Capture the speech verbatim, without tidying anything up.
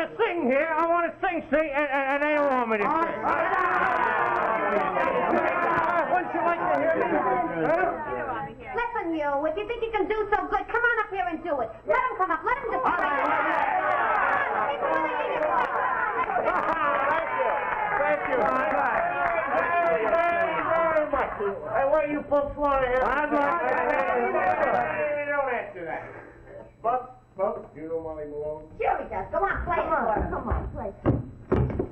to sing here. I want to sing, see, and, and, and they don't want me to sing. Wouldn't you like to hear me? Listen, you, if you think you can do so good, come on up here and do it. Let him come up. Let him just... Thank you. Thank you. Thank you very, very much. Hey, what do you folks want to hear? I'd like to hear. Don't answer that. Buck, Buck, do you know Molly Malone? Sure he does. Go on, play it for him. Come on, play.